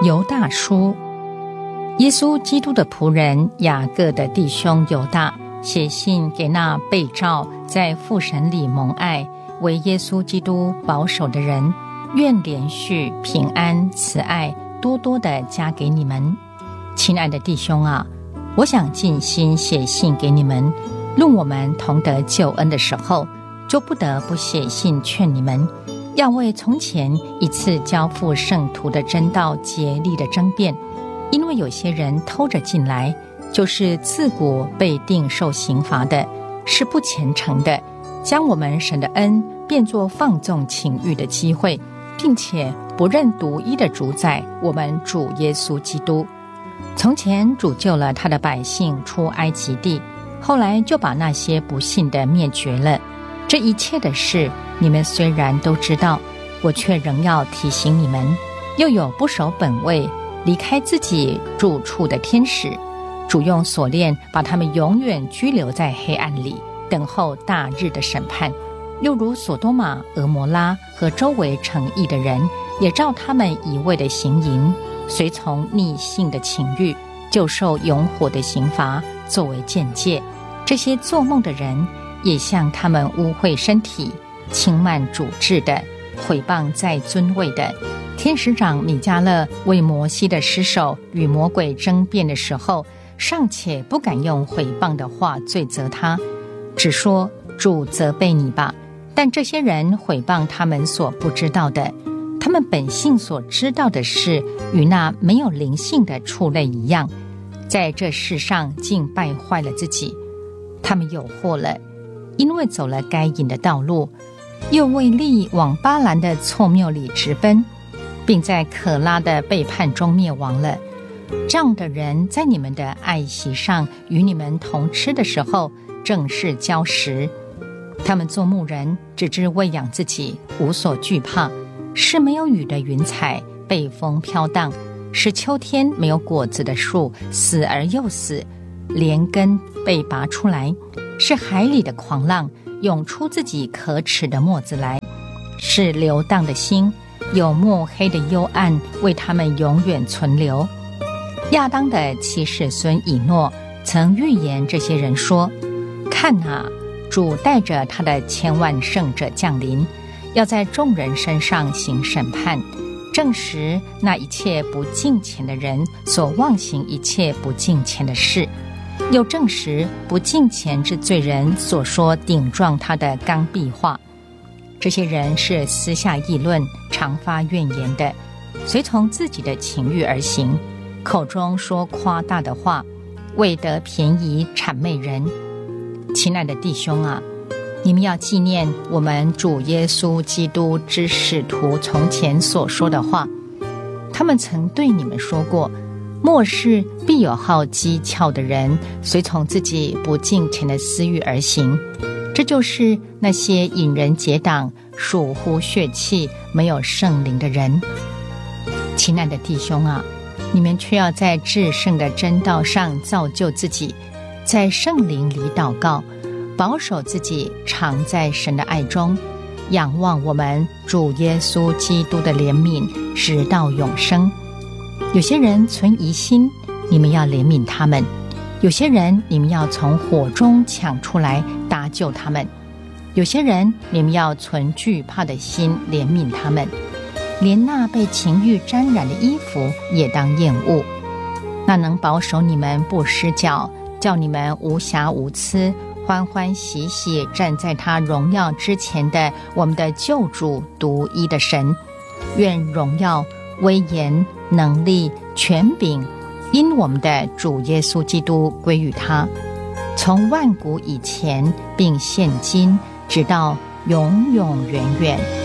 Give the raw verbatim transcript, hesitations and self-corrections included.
犹大书，耶稣基督的仆人雅各的弟兄犹大写信给那被召在父神里蒙爱，为耶稣基督保守的人，愿连续平安慈爱多多的加给你们。亲爱的弟兄啊，我想尽心写信给你们，论我们同得救恩的时候，就不得不写信劝你们，要为从前一次交付圣徒的真道竭力的争辩，因为有些人偷着进来，就是自古被定受刑罚的，是不虔诚的，将我们神的恩变作放纵情欲的机会，并且不认独一的主宰我们主耶稣基督。从前主救了他的百姓出埃及地，后来就把那些不信的灭绝了。这一切的事你们虽然都知道，我却仍要提醒你们。又有不守本位离开自己住处的天使，主用锁链把他们永远拘留在黑暗里，等候大日的审判。又如所多玛、俄摩拉和周围城邑的人，也照他们一味的行淫，随从逆性的情欲，就受永火的刑罚作为鉴戒。这些做梦的人也像他们污秽身体、轻慢主治的、毁谤在尊位的。天使长米迦勒为摩西的尸首与魔鬼争辩的时候，尚且不敢用毁谤的话罪责他，只说主责备你吧。但这些人毁谤他们所不知道的，他们本性所知道的事，与那没有灵性的畜类一样，在这世上竟败坏了自己。他们有祸了，因为走了该隐的道路，又为利往巴兰的错谬里直奔，并在可拉的背叛中灭亡了。这样的人在你们的爱席上与你们同吃的时候，正是礁石。他们做牧人，只知喂养自己，无所惧怕，是没有雨的云彩，被风飘荡，是秋天没有果子的树，死而又死，连根被拔出来，是海里的狂浪，涌出自己可耻的沫子来，是流荡的心，有墨黑的幽暗为他们永远存留。亚当的七世孙以诺曾预言这些人说，看啊，主带着他的千万圣者降临，要在众人身上行审判，证实那一切不敬虔的人所妄行一切不敬虔的事，又证实不敬虔之罪人所说顶撞他的刚愎话。这些人是私下议论，常发怨言的，随从自己的情欲而行，口中说夸大的话，为得便宜谄媚人。亲爱的弟兄啊，你们要纪念我们主耶稣基督之使徒从前所说的话。他们曾对你们说过，末世必有好讥诮的人，随从自己不敬虔的私欲而行。这就是那些引人结党、属乎血气、没有圣灵的人。亲爱的弟兄啊，你们却要在至圣的真道上造就自己，在圣灵里祷告，保守自己常在神的爱中，仰望我们主耶稣基督的怜悯，直到永生。有些人存疑心，你们要怜悯他们；有些人你们要从火中抢出来搭救他们；有些人你们要存惧怕的心怜悯他们。连那被情欲沾染的衣服也当厌恶。那能保守你们不失脚，叫你们无瑕无疵，欢欢喜喜站在他荣耀之前的我们的救主独一的神，愿荣耀、威严、能力、权柄因我们的主耶稣基督归于他，从万古以前并现今，直到永永远远。